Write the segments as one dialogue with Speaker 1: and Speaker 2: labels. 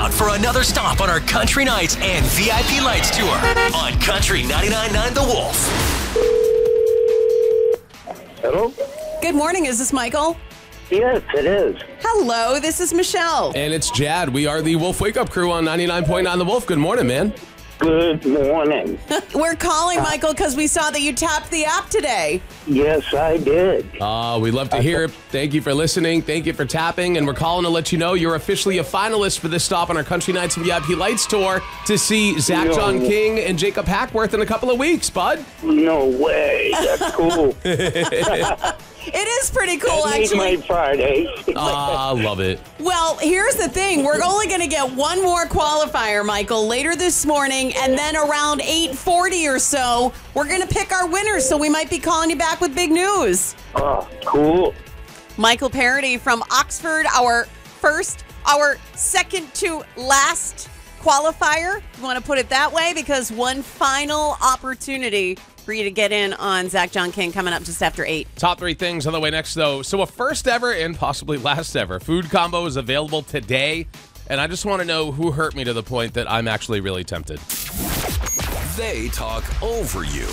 Speaker 1: out for another stop on our Country Nights and VIP Lights tour on Country 99.9 The Wolf.
Speaker 2: Hello?
Speaker 3: Good morning. Is this Michael?
Speaker 2: Yes, it is.
Speaker 3: Hello, this is Michelle.
Speaker 4: And it's Jad. We are the Wolf Wake Up Crew on 99.9 The Wolf. Good morning, man.
Speaker 2: Good morning.
Speaker 3: We're calling, Michael, because we saw that you tapped the app today.
Speaker 2: Yes, I did.
Speaker 4: We love to hear it. Thank you for listening. Thank you for tapping. And we're calling to let you know you're officially a finalist for this stop on our Country Nights and VIP Lights tour to see Zach John King and Jacob Hackworth in a couple of weeks, bud.
Speaker 2: No way. That's cool.
Speaker 3: It is pretty cool,
Speaker 2: That makes
Speaker 3: actually.
Speaker 2: my Friday.
Speaker 4: I love it.
Speaker 3: Well, here's the thing. We're only going to get one more qualifier, Michael, later this morning, and then around 8:40 or so, we're going to pick our winners, so we might be calling you back with big news.
Speaker 2: Oh, cool.
Speaker 3: Michael Parody from Oxford, our second to last qualifier. You want to put it that way? Because one final opportunity for you to get in on Zach John King coming up just after 8.
Speaker 4: Top three things on the way next, though. So a first ever and possibly last ever food combo is available today. And I just want to know who hurt me to the point that I'm actually really tempted.
Speaker 1: They talk over you.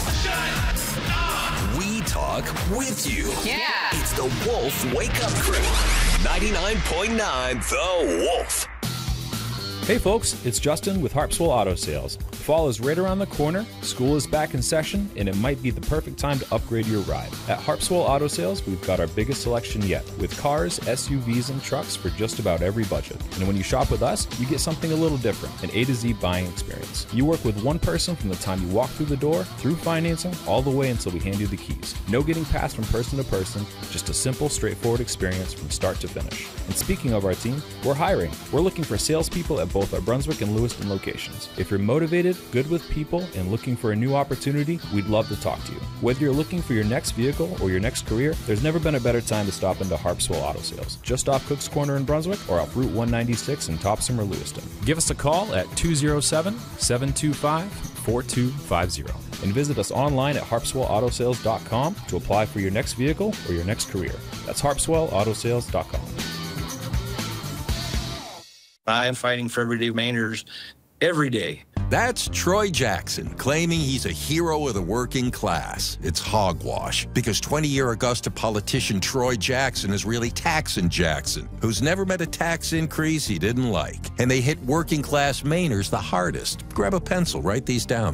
Speaker 1: We talk with you.
Speaker 3: Yeah.
Speaker 1: It's the Wolf Wake Up Crew. 99.9 The Wolf.
Speaker 5: Hey folks, it's Justin with Harpswell Auto Sales. Fall is right around the corner, school is back in session, and it might be the perfect time to upgrade your ride. At Harpswell Auto Sales, we've got our biggest selection yet, with cars, SUVs, and trucks for just about every budget. And when you shop with us, you get something a little different, an A to Z buying experience. You work with one person from the time you walk through the door, through financing, all the way until we hand you the keys. No getting passed from person to person, just a simple, straightforward experience from start to finish. And speaking of our team, we're hiring. We're looking for salespeople at both our Brunswick and Lewiston locations. If you're motivated, good with people, and looking for a new opportunity, we'd love to talk to you. Whether you're looking for your next vehicle or your next career, there's never been a better time to stop into Harpswell Auto Sales, just off Cook's Corner in Brunswick or off Route 196 in Topsom or Lewiston. Give us a call at 207-725-4250 and visit us online at harpswellautosales.com to apply for your next vehicle or your next career. That's harpswellautosales.com.
Speaker 6: I am fighting for everyday Mainers every day.
Speaker 7: That's Troy Jackson, claiming he's a hero of the working class. It's hogwash, because 20-year Augusta politician Troy Jackson is really Taxin' Jackson, who's never met a tax increase he didn't like. And they hit working class Mainers the hardest. Grab a pencil, write these down.